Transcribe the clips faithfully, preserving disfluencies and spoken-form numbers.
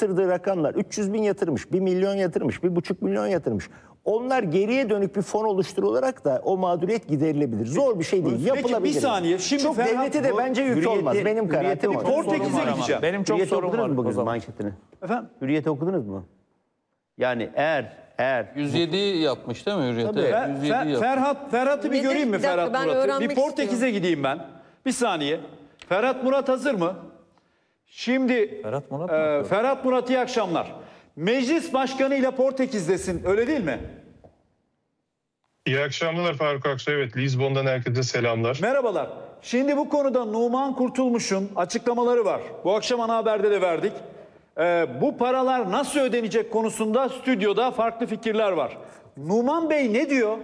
yatırdığı rakamlar üç yüz bin yatırmış, bir milyon yatırmış, bir buçuk milyon yatırmış. Onlar geriye dönük bir fon oluşturularak da o mağduriyet giderilebilir. Zor bir şey değil. Peki, Yapılabilir. bir saniye. Şimdi çok Ferhat, devlete de bu bence yük hürriyeti- olmaz. Benim kanaatim hürriyeti o. bir Portekiz'e sorun var ama. gideceğim. Benim çok Hürriyeti sorum okudunuz var mu o bugün zaman. manşetini? Efendim? Hürriyeti okudunuz mu? Yani eğer eğer yüz yedi yapmış değil mi Hürriyet? Tabii. Evet, Fer- yüz yedi Fer- yapmış. Ferhat Ferhat'ı bir Nedir? göreyim mi Bir dakika, Ferhat ben Murat'ı? öğrenmek Bir Portekiz'e istiyorum. gideyim ben. Bir saniye. Ferhat Murat hazır mı? Şimdi Ferhat Murat e, mı yapıyor? Ferhat Murat iyi akşamlar. Meclis Başkanı ile Portekiz'desin öyle değil mi? İyi akşamlar Faruk Aksoy. Evet, Lizbon'dan herkese selamlar. Merhabalar. Şimdi bu konuda Numan Kurtulmuş'un açıklamaları var. Bu akşam ana haberde de verdik. Ee, bu paralar nasıl ödenecek konusunda stüdyoda farklı fikirler var. Numan Bey ne diyor?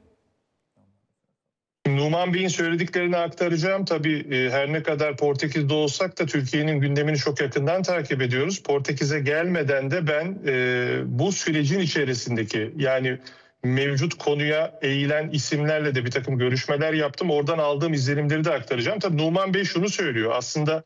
Numan Bey'in söylediklerini aktaracağım. Tabii e, her ne kadar Portekiz'de olsak da Türkiye'nin gündemini çok yakından takip ediyoruz. Portekiz'e gelmeden de ben e, bu sürecin içerisindeki yani mevcut konuya eğilen isimlerle de bir takım görüşmeler yaptım. Oradan aldığım izlenimleri de aktaracağım. Tabii Numan Bey şunu söylüyor. Aslında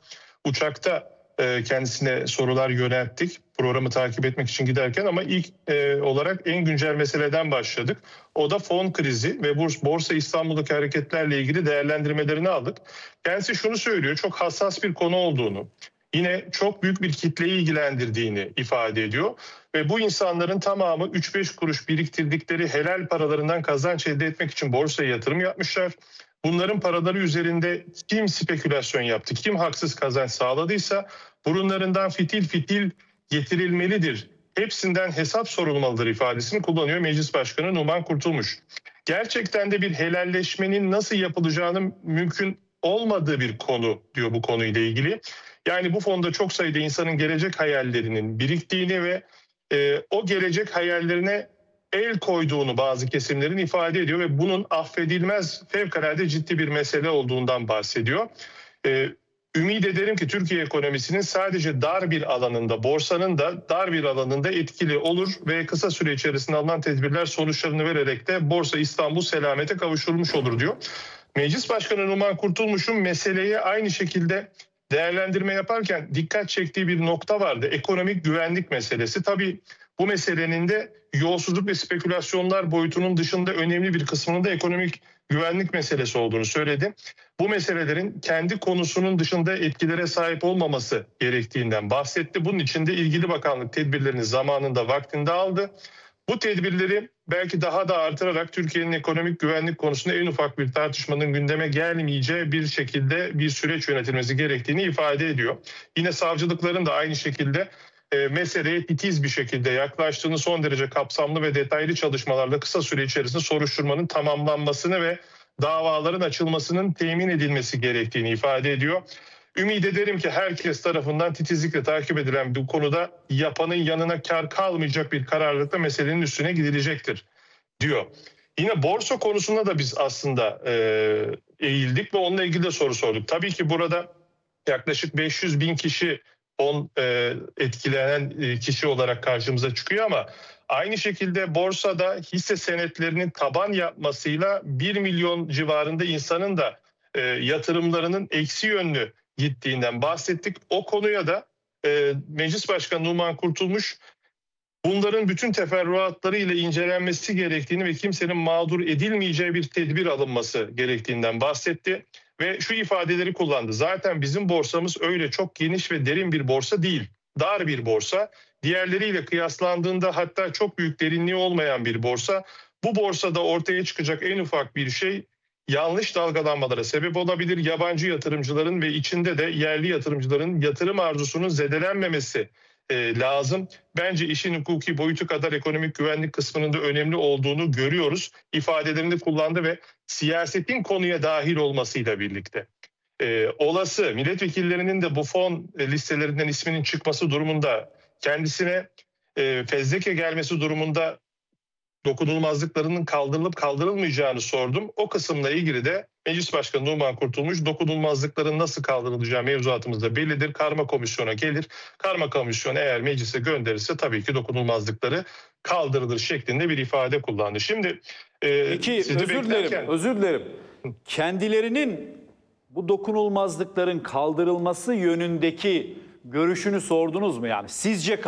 uçakta e, kendisine sorular yönelttik. Programı takip etmek için giderken ama ilk e, olarak en güncel meseleden başladık. O da fon krizi ve Borsa İstanbul'daki hareketlerle ilgili değerlendirmelerini aldık. Kendisi şunu söylüyor. Çok hassas bir konu olduğunu, yine çok büyük bir kitleyi ilgilendirdiğini ifade ediyor. Ve bu insanların tamamı üç beş kuruş biriktirdikleri helal paralarından kazanç elde etmek için borsaya yatırım yapmışlar. Bunların paraları üzerinde kim spekülasyon yaptı, kim haksız kazanç sağladıysa burunlarından fitil fitil getirilmelidir. Hepsinden hesap sorulmalıdır ifadesini kullanıyor Meclis Başkanı Numan Kurtulmuş. Gerçekten de bir helalleşmenin nasıl yapılacağının mümkün olmadığı bir konu diyor bu konuyla ilgili. Yani bu fonda çok sayıda insanın gelecek hayallerinin biriktiğini ve e, o gelecek hayallerine el koyduğunu bazı kesimlerin ifade ediyor ve bunun affedilmez fevkalade ciddi bir mesele olduğundan bahsediyor. E, ümit ederim ki Türkiye ekonomisinin sadece dar bir alanında, borsanın da dar bir alanında etkili olur ve kısa süre içerisinde alınan tedbirler sonuçlarını vererek de Borsa İstanbul selamete kavuşturulmuş olur diyor. Meclis Başkanı Numan Kurtulmuş'un meseleye aynı şekilde değerlendirme yaparken dikkat çektiği bir nokta vardı. Ekonomik güvenlik meselesi. Tabii bu meselenin de yolsuzluk ve spekülasyonlar boyutunun dışında önemli bir kısmının da ekonomik güvenlik meselesi olduğunu söyledi. Bu meselelerin kendi konusunun dışında etkilere sahip olmaması gerektiğinden bahsetti. Bunun için de ilgili bakanlık tedbirlerini zamanında vaktinde aldı. Bu tedbirleri belki daha da artırarak Türkiye'nin ekonomik güvenlik konusunda en ufak bir tartışmanın gündeme gelmeyeceği bir şekilde bir süreç yönetilmesi gerektiğini ifade ediyor. Yine savcılıkların da aynı şekilde e, meseleye titiz bir şekilde yaklaştığını, son derece kapsamlı ve detaylı çalışmalarla kısa süre içerisinde soruşturmanın tamamlanmasını ve davaların açılmasının temin edilmesi gerektiğini ifade ediyor. Ümit ederim ki herkes tarafından titizlikle takip edilen bu konuda yapanın yanına kar kalmayacak bir kararlılıkla meselenin üstüne gidilecektir diyor. Yine borsa konusunda da biz aslında e, eğildik ve onunla ilgili de soru sorduk. Tabii ki burada yaklaşık beş yüz bin kişi on e, etkilenen e, kişi olarak karşımıza çıkıyor ama aynı şekilde borsada hisse senetlerinin taban yapmasıyla bir milyon civarında insanın da e, yatırımlarının eksi yönlü gittiğinden bahsettik. O konuya da e, Meclis Başkanı Numan Kurtulmuş bunların bütün teferruatları ile incelenmesi gerektiğini ve kimsenin mağdur edilmeyeceği bir tedbir alınması gerektiğinden bahsetti. Ve şu ifadeleri kullandı. Zaten bizim borsamız öyle çok geniş ve derin bir borsa değil. Dar bir borsa. Diğerleriyle kıyaslandığında hatta çok büyük derinliği olmayan bir borsa. Bu borsada ortaya çıkacak en ufak bir şey yanlış dalgalanmalara sebep olabilir. Yabancı yatırımcıların ve içinde de yerli yatırımcıların yatırım arzusunun zedelenmemesi e, lazım. Bence işin hukuki boyutu kadar ekonomik güvenlik kısmının da önemli olduğunu görüyoruz. İfadelerini kullandı ve siyasetin konuya dahil olmasıyla birlikte e, olası milletvekillerinin de bu fon listelerinden isminin çıkması durumunda kendisine e, fezleke gelmesi durumunda dokunulmazlıklarının kaldırılıp kaldırılmayacağını sordum. O kısımla ilgili de Meclis Başkanı Numan Kurtulmuş dokunulmazlıkların nasıl kaldırılacağı mevzuatımızda bellidir. Karma komisyona gelir. Karma komisyon eğer meclise gönderirse tabii ki dokunulmazlıkları kaldırılır şeklinde bir ifade kullandı. Şimdi e, Peki özür beklerken... dilerim, özür dilerim. Kendilerinin bu dokunulmazlıkların kaldırılması yönündeki görüşünü sordunuz mu yani? Sizce